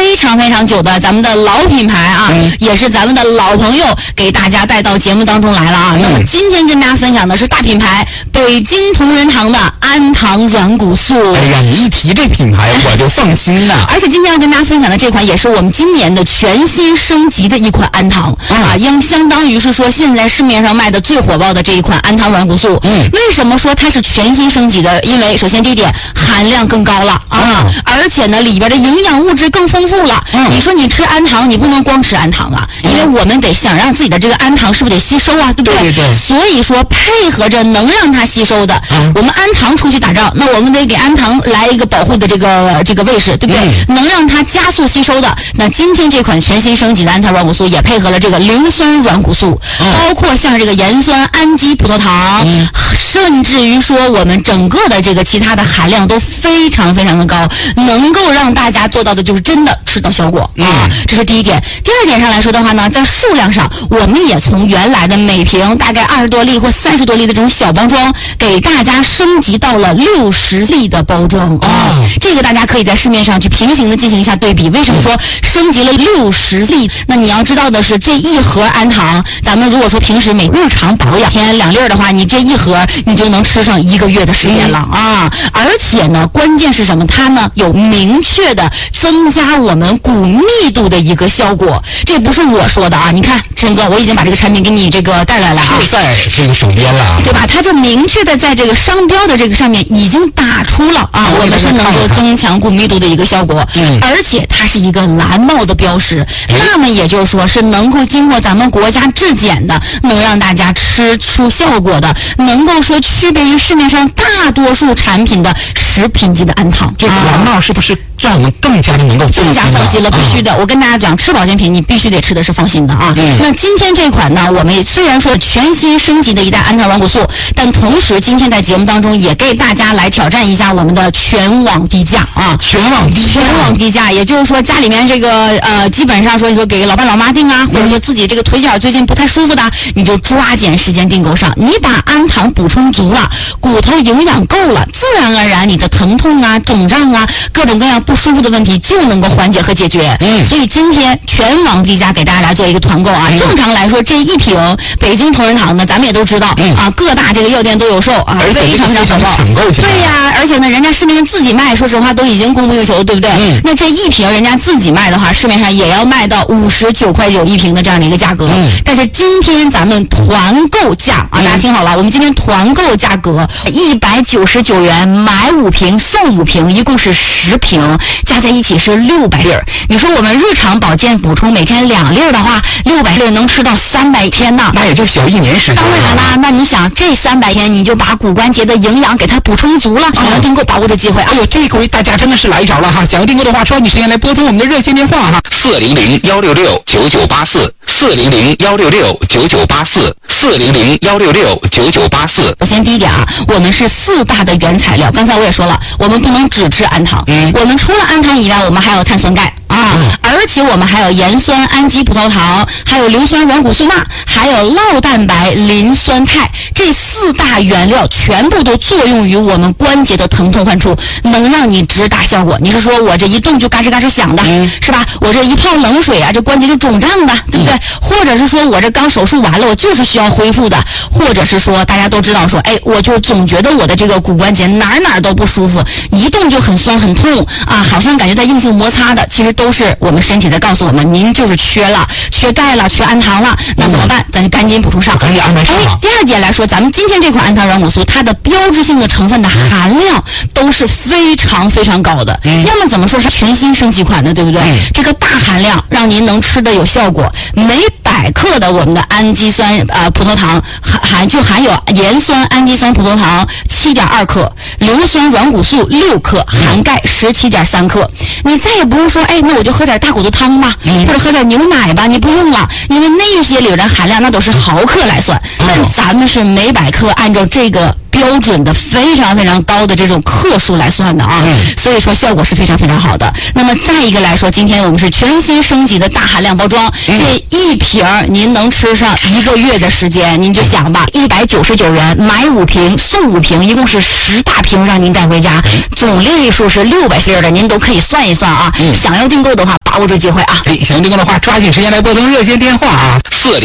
非常非常久的咱们的老品牌啊，也是咱们的老朋友，给大家带到节目当中来了啊。那么今天跟大家分享的是大品牌北京同仁堂的安糖软骨素。 哎呀，你一提这品牌我就放心了。 而且今天要跟大家分享的这款也是我们今年的全新升级的一款安糖啊，相当于是说现在市面上卖的最火爆的这一款安糖软骨素。为什么说它是全新升级的？因为首先第一点，含量更高了啊，而且呢里边的营养物质更丰富了。你说你吃安糖，你不能光吃安糖啊，因为我们得想让自己的这个安糖是不是得吸收啊，对不对？ 对。 所以说配合着能让它吸收的，我们安糖出去打仗，那我们得给安糖来一个保护的这个位置，对不对？能让它加速吸收的。那今天这款全新升级的安糖软骨素也配合了这个硫酸软骨素，包括像这个盐酸氨基葡萄糖，甚至于说我们整个的这个其他的含量都非常非常的高，能够让大家做到的就是真的吃到效果啊，这是第一点。第二点上来说的话呢，在数量上我们也从原来的每瓶大概20多粒或30多粒的这种小包装，给大家升级到了60粒的包装啊。这个大家可以在市面上去平行的进行一下对比。为什么说升级了60粒？那你要知道的是，这一盒安糖，咱们如果说平时每日常保养天2粒的话，你这一盒你就能吃上1个月的时间了啊！而且呢，关键是什么？它呢有明确的增加我们骨密度的一个效果。这不是我说的啊！你看，陈哥，我已经把这个产品给你这个带来了啊， 就在这个手边了， 对吧？它就明确的在这个商标的这个上面已经打出了啊，我们是能够增强骨密度的一个效果，而且它是一个蓝帽的标识，那么也就是说是能够经过咱们国家质检的，能让大家吃出效果的，能够说区别于市面上大多数产品的食品级的安糖。 这个蓝帽是不是让我们更加的能够更加放心了？必须的，我跟大家讲，吃保健品你必须得吃的是放心的啊。那今天这款呢，我们也虽然说全新升级的一代安糖软骨素，但同时今天在节目当中也给大家来挑战一下我们的全网低价啊！ 全网低价， 也就是说家里面这个基本上说给老爸老妈订啊，或者说自己这个腿脚最近不太舒服的，你就抓紧时间订购上。你把安糖补充足了，骨头营养够了，自然而然你的疼痛啊、肿胀啊、各种各样不舒服的问题就能够缓解和解决。所以今天全网低价给大家来做一个团购啊。正常来说，这一瓶北京同仁堂呢，咱们也都知道啊，各大这个药店都有售啊，非常非常抢购。 对呀，而且呢，人家市面上自己卖，说实话都已经供不应求，对不对？那这一瓶人家自己卖的话，市面上也要卖到59.9块一瓶的这样的一个价格。但是今天咱们团购价啊，大家听好了，我们今天团购价格199元，买5瓶送5瓶，一共是10瓶，加在一起是600粒。你说我们日常保健补充每天2粒的话，600粒能吃到300天呢， 那也就小1年时间。 当然啦，那你想这300天你就把骨关节的营养给它补充足了。想要订购，把握这机会啊！ 哎呦，这回大家真的是来着了哈！想要订购的话，抓紧时间来拨通我们的热线电话哈，400-166-9984，400-166-9984，400-166-9984。 首先第一点啊，我们是4大的原材料。刚才我也说了，我们不能只吃安糖，我们除了安糖以外，我们还有碳酸钙啊，而且我们还有盐酸氨基葡萄糖，还有硫酸软骨素钠，还有酪蛋白磷酸肽，这4大原料全部都作用于我们关节的疼痛患处，能让你直达效果。你是说我这一动就嘎吱嘎吱响的，是吧？我这一泡冷水啊，这关节就肿胀的，对不对？或者是说我这刚手术完了，我就是需要恢复的，或者是说大家都知道说，哎，我就总觉得我的这个骨关节哪都不舒服，一动就很酸很痛啊，好像感觉在硬性摩擦的，其实都是我们身体在告诉我们，您就是缺钙了，缺安糖了，那怎么办？咱就赶紧补充上， 赶紧安排上。 第二点来说，咱们今天这款安糖软骨素，它的标志性的成分的含量都是非常非常高的，要么怎么说是全新升级款的，对不对？这个大含量让您能吃的有效果，每100克的我们的氨基酸葡萄糖含有盐酸氨基酸葡萄糖7.2克，硫酸软骨素6克，含钙17.3克。你再也不用说，哎，那我就喝点大骨头汤吧，或者喝点牛奶吧，你不用了，因为那些里边的含量那都是毫克来算，但咱们是每100克按照这个标准的非常非常高的这种克数来算的啊，所以说效果是非常非常好的。那么再一个来说，今天我们是全新升级的大含量包装，这一瓶您能吃上1个月的时间，您就想吧，199元买5瓶送5瓶，一共是10大瓶让您带回家，总粒数是600粒的，您都可以算一算啊。想要订购的话，把把握住机会啊！ 想用这个的话，抓紧时间来拨通热线电话啊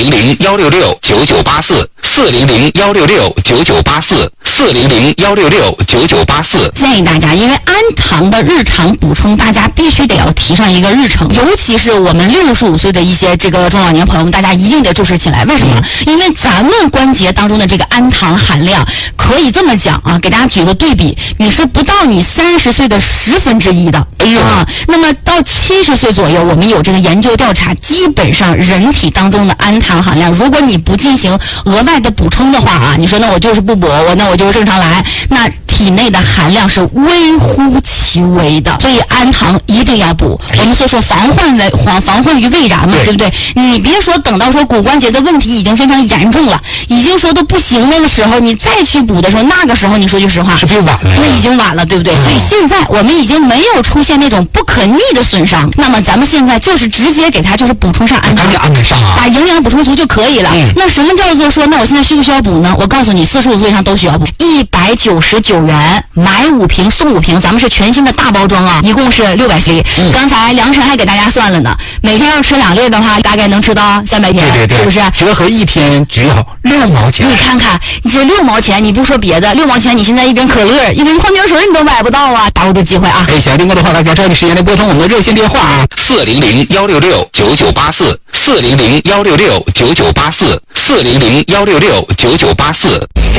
，400-166-9984，400-166-9984，400-166-9984。 建议大家，因为氨糖的日常补充，大家必须得要提上一个日程，尤其是我们65岁的一些这个中老年朋友们，大家一定得重视起来。为什么？因为咱们关节当中的这个氨糖含量，可以这么讲啊，给大家举个对比，你是不到你30岁的1/10的。那么到70岁左右，我们有这个研究调查，基本上人体当中的氨糖含量，如果你不进行额外的补充的话啊，你说那我就是不补，那我就是正常来，那体内的含量是微乎其微的，所以氨糖一定要补。我们所说防患于未然嘛，对不对？你别说等到说骨关节的问题已经非常严重了，已经说都不行那个时候，你再去补的时候，那个时候你说句实话， 是不是晚了？ 那已经晚了，对不对？所以现在我们已经没有出现那种不可逆的损伤，那么咱们现在就是直接给它就是补充上氨糖，把营养补充足就可以了。那什么叫做说，那我现在需不需要补呢？我告诉你，45岁以上都需要补，199元买5瓶送5瓶，咱们是全新的大包装啊，一共是600C。刚才梁晨还给大家算了呢，每天要吃2粒的话，大概能吃到300天， 对， 是不是？ 折合一天只要6毛钱。 你看看，你这6毛钱，你不说别的，6毛钱你现在一瓶可乐、一瓶矿泉水你都买不到啊！把握住机会啊！ 想订购的话，大家抓紧时间来拨通我们的热线电话啊 ，400-166-9984，400-166-9984，400-166-9984。